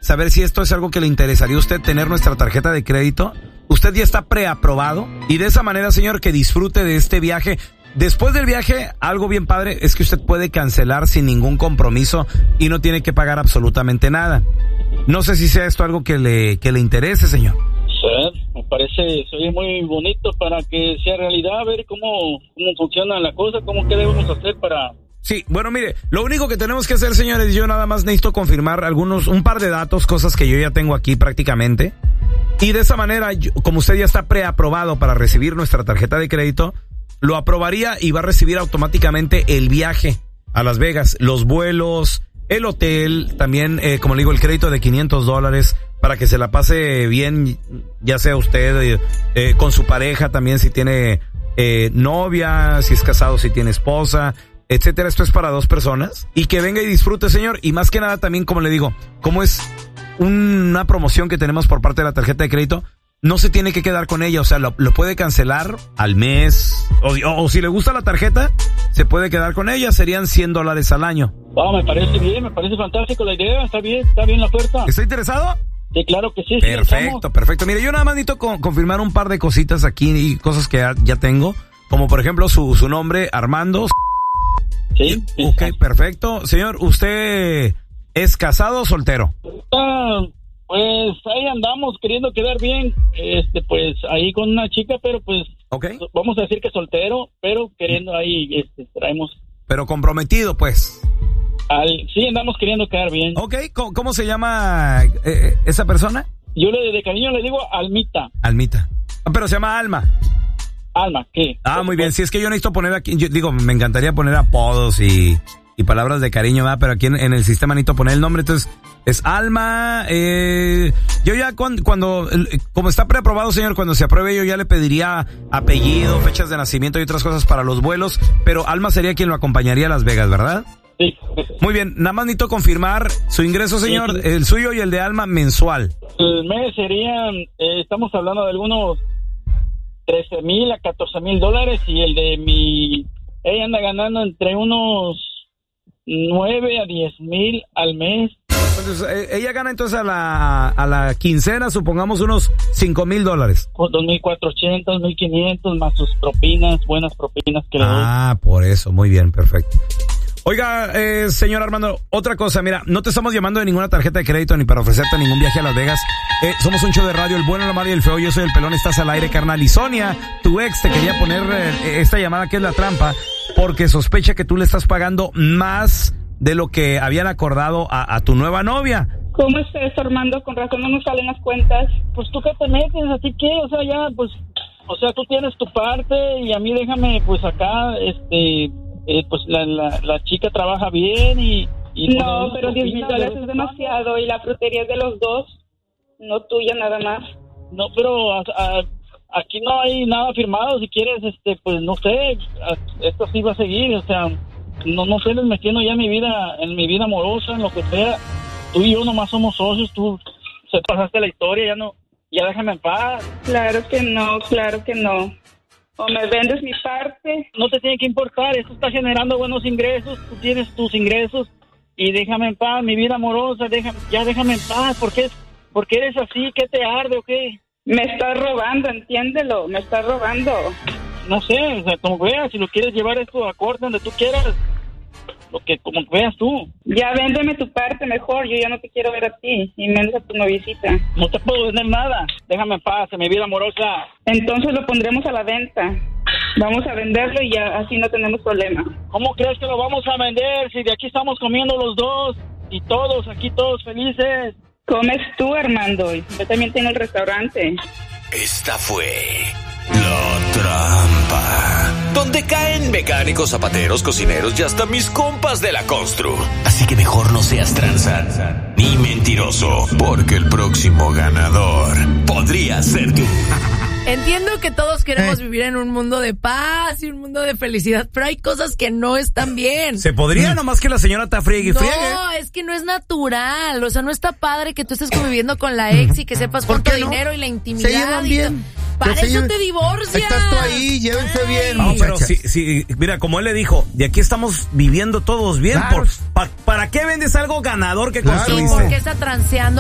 saber si esto es algo que le interesaría a usted, tener nuestra tarjeta de crédito. Usted ya está preaprobado y de esa manera, señor, que disfrute de este viaje. Después del viaje, algo bien padre es que usted puede cancelar sin ningún compromiso y no tiene que pagar absolutamente nada. No sé si sea esto algo que le interese, señor. Sí, me parece, soy muy bonito para que sea realidad, a ver cómo funciona la cosa, cómo qué debemos hacer para... Sí, bueno, mire, lo único que tenemos que hacer, señores, yo nada más necesito confirmar un par de datos, cosas que yo ya tengo aquí prácticamente. Y de esa manera, como usted ya está preaprobado para recibir nuestra tarjeta de crédito, lo aprobaría y va a recibir automáticamente el viaje a Las Vegas, los vuelos, el hotel, también, como le digo, el crédito de $500 para que se la pase bien, ya sea usted con su pareja, también si tiene novia, si es casado, si tiene esposa, etcétera. Esto es para 2 personas y que venga y disfrute, señor. Y más que nada también, como le digo, como es una promoción que tenemos por parte de la tarjeta de crédito, no se tiene que quedar con ella, o sea, lo puede cancelar al mes, o si le gusta la tarjeta, se puede quedar con ella, serían $100 al año. Me parece bien, me parece fantástico la idea, está bien la oferta. ¿Está interesado? Sí, claro que sí. Perfecto. Mire, yo nada más necesito confirmar un par de cositas aquí y cosas que ya tengo, como por ejemplo su nombre, Armando. Sí. Ok, perfecto. Señor, ¿usted es casado o soltero? Pues ahí andamos queriendo quedar bien, pues ahí con una chica, pero pues okay. Vamos a decir que soltero, pero queriendo ahí, traemos. Pero comprometido, pues. Sí, andamos queriendo quedar bien. Ok, ¿cómo se llama esa persona? Yo de cariño le digo Almita. Pero se llama Alma. Alma, ¿qué? Muy bien, si es que yo necesito poner aquí, yo digo, me encantaría poner apodos y palabras de cariño, ¿verdad? Pero aquí en el sistema necesito poner el nombre, entonces es Alma. Yo ya cuando como está preaprobado, señor, cuando se apruebe yo ya le pediría apellido, fechas de nacimiento y otras cosas para los vuelos, pero Alma sería quien lo acompañaría a Las Vegas, ¿verdad? Sí. Muy bien, nada más necesito confirmar su ingreso, señor, sí. El suyo y el de Alma mensual. El mes serían, estamos hablando de algunos $13,000 a $14,000 y el de ella anda ganando entre unos 9 a 10,000 al mes. Entonces, ella gana entonces a la quincena, supongamos unos $5,000. 2,400, 1,500 más sus propinas, buenas propinas que le doy. Por eso, muy bien, perfecto. Oiga, señor Armando, otra cosa, mira, no te estamos llamando de ninguna tarjeta de crédito ni para ofrecerte ningún viaje a Las Vegas. Somos un show de radio, el bueno, la mala y el feo. Yo soy el pelón, estás al aire, carnal. Y Sonia, tu ex, te quería poner esta llamada que es la trampa, porque sospecha que tú le estás pagando más de lo que habían acordado a tu nueva novia. ¿Cómo es eso, Armando? Con razón no nos salen las cuentas. Pues tú qué te metes, así que, o sea, ya, pues, o sea, tú tienes tu parte y a mí déjame, pues, acá, pues la chica trabaja bien y no, pero $10,000 es demasiado y la frutería es de los dos, no tuya nada más. No, pero aquí no hay nada firmado. Si quieres, pues no sé, esto sí va a seguir, o sea, no estés metiendo ya en mi vida amorosa, en lo que sea. Tú y yo nomás somos socios, tú se pasaste la historia, ya déjame en paz. Claro que no. O me vendes mi parte. No te tiene que importar, esto está generando buenos ingresos, tú tienes tus ingresos y déjame en paz, mi vida amorosa, déjame en paz. ¿Por qué eres así? ¿Qué te arde o qué? Me estás robando, entiéndelo, me estás robando. No sé, o sea, como veas, si lo quieres llevar esto a corte donde tú quieras, como veas tú. Ya véndeme tu parte mejor, yo ya no te quiero ver a ti, y menos a tu noviecita. No te puedo vender nada, déjame en paz, en mi vida amorosa. Entonces lo pondremos a la venta. Vamos a venderlo y ya así no tenemos problema. ¿Cómo crees que lo vamos a vender si de aquí estamos comiendo los dos y todos, aquí todos felices? Comes tú, Armando, y yo también tengo el restaurante. Esta fue La Trampa, donde caen mecánicos, zapateros, cocineros y hasta mis compas de la constru. Así que mejor no seas tranza ni mentiroso, porque el próximo ganador podría ser tú. Entiendo que todos queremos vivir en un mundo de paz y un mundo de felicidad, pero hay cosas que no están bien. Se podría, nomás que la señora te friegue y friegue. No, es que no es natural. O sea, no está padre que tú estés conviviendo con la ex y que sepas cuánto dinero y la intimidad. Se llevan bien. Para eso te divorcias. Estás tú ahí, llévense bien. No, pero sí, mira, como él le dijo, de aquí estamos viviendo todos bien. Claro. ¿Para qué vendes algo ganador que Claro. construiste? ¿Por qué está transeando